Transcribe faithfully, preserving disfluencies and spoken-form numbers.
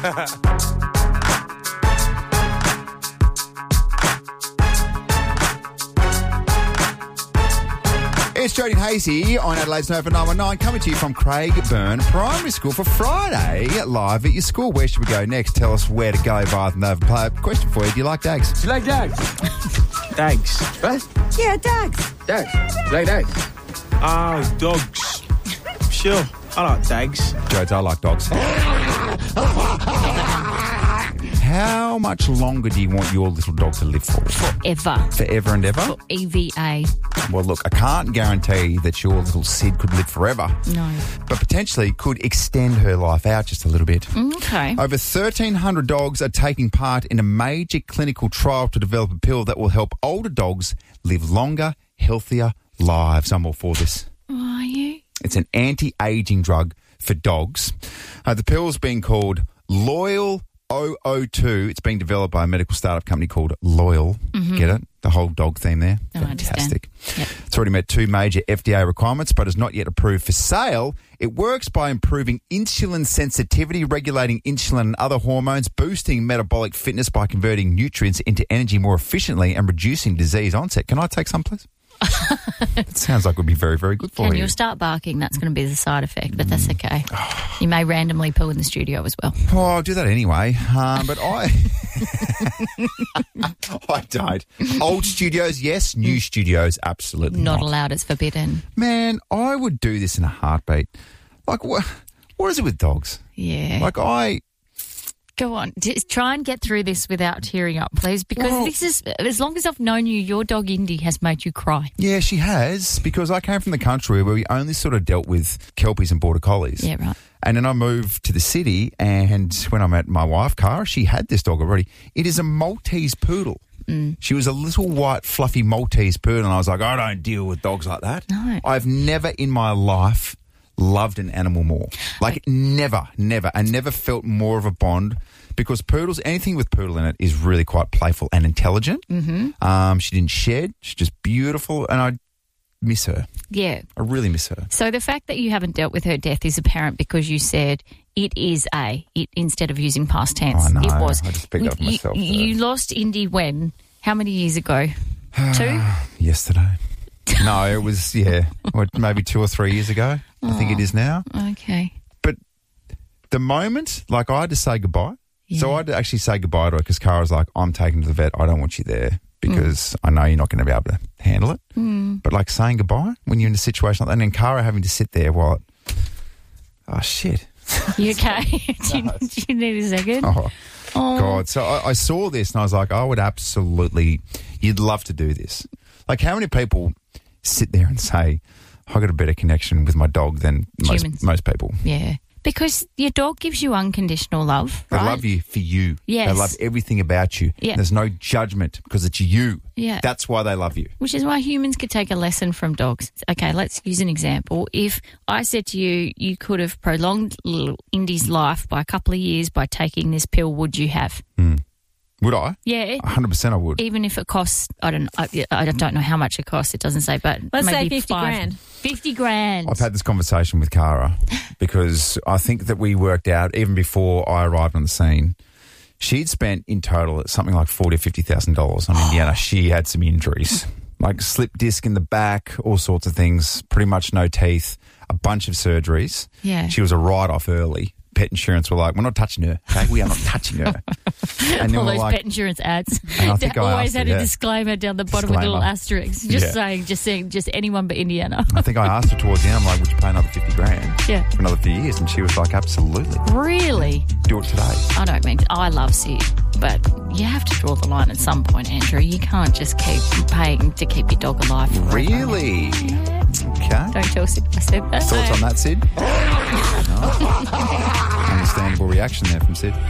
It's Jody and Hazy on Adelaide's Nova nine one nine, coming to you from Craigburn Primary School for Friday, live at your school. Where should we go next? Tell us where to go via the Nova Player. Question for you, do you like dags? Do you like dags? Dags. What? Yeah, dags. Dags. Do you like dags? Oh, dogs. Sure, I like dags. Jodes, I like dogs. How much longer do you want your little dog to live for? Forever. Forever and ever? For E V A. Well, look, I can't guarantee that your little Sid could live forever. No. But potentially could extend her life out just a little bit. Okay. Over thirteen hundred dogs are taking part in a major clinical trial to develop a pill that will help older dogs live longer, healthier lives. I'm all for this. Are you? It's an anti-aging drug for dogs. Uh, the pill's being called Loyal zero zero two. It's being developed by a medical startup company called Loyal. Mm-hmm. Get it? The whole dog theme there. I Fantastic. Yep. It's already met two major F D A requirements, but is not yet approved for sale. It works by improving insulin sensitivity, regulating insulin and other hormones, boosting metabolic fitness by converting nutrients into energy more efficiently, and reducing disease onset. Can I take some, please? It sounds like it would be very, very good for And you. you'll start barking. That's going to be the side effect, but that's okay. You may randomly poo in the studio as well. Oh, I'll do that anyway. Um, but I... I don't. Old studios, yes. New studios, absolutely not. Not allowed. It's forbidden. Man, I would do this in a heartbeat. Like, what? What is it with dogs? Yeah. Like, I... Go on. Just try and get through this without tearing up, please, because Well- this is, as long as I've known you, your dog Indy has made you cry. Yeah, she has, because I came from the country where we only sort of dealt with Kelpies and Border Collies. Yeah, right. And then I moved to the city, and when I met my wife, Cara, she had this dog already. It is a Maltese poodle. Mm. She was a little white, fluffy Maltese poodle, and I was like, I don't deal with dogs like that. No. I've never in my life loved an animal more. Like, okay. never, never, and never felt more of a bond, because poodles, anything with poodle in it is really quite playful and intelligent. Mm-hmm. Um, she didn't shed. She's just beautiful, and I miss her. Yeah. I really miss her. So the fact that you haven't dealt with her death is apparent because you said it is a, it, instead of using past tense. I know. It was. I just picked up you, myself. You, you lost Indy when? How many years ago? Two? Yesterday. No, it was, yeah, what, maybe two or three years ago. Oh, I think it is now. Okay. But the moment, like, I had to say goodbye. Yeah. So I had to actually say goodbye to her because Cara's like, I'm taking to the vet. I don't want you there because mm. I know you're not going to be able to handle it. Mm. But, like, saying goodbye when you're in a situation like that, and then Cara having to sit there while it, oh, shit. You okay? do, you, do you need a second? Oh, oh. God. So I, I saw this and I was like, I would absolutely, you'd love to do this. Like, how many people sit there and say, I got a better connection with my dog than most, most people? Yeah. Because your dog gives you unconditional love, They right? love you for you. Yes. They love everything about you. Yeah. There's no judgment because it's you. Yeah. That's why they love you. Which is why humans could take a lesson from dogs. Okay, let's use an example. If I said to you, you could have prolonged little Indy's life by a couple of years by taking this pill, would you have? Mm. Would I? Yeah. one hundred percent I would. Even if it costs, I don't I, I don't know how much it costs, it doesn't say, but let's maybe say fifty five. grand. fifty grand. I've had this conversation with Cara because I think that we worked out, even before I arrived on the scene, she'd spent in total something like forty thousand dollars, fifty thousand dollars on Indiana. She had some injuries, like slip disc in the back, all sorts of things, pretty much no teeth, a bunch of surgeries. Yeah. She was a write-off early. Pet insurance were like, we're not touching her, okay? We are not touching her. And all those like, pet insurance ads. And I think they I always asked had her, a yeah. disclaimer down the bottom with a little asterisk. Just Yeah. saying, just saying, just anyone but Indiana. I think I asked her towards the end, I'm like, would you pay another fifty grand Yeah. for another few years? And she was like, absolutely. Really? Do it today. I don't mean, I love Sid, but you have to draw the line at some point, Andrew. You can't just keep paying to keep your dog alive forever. Really? Yeah. Okay. Don't tell Sid I said that. Thoughts on that, Sid? No. Understandable reaction there from Sid.